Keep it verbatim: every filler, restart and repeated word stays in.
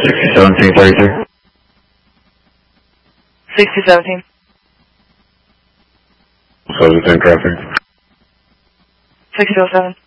sixty seventeen thirty-three. sixty seventeen. So it's in traffic. sixty oh seven.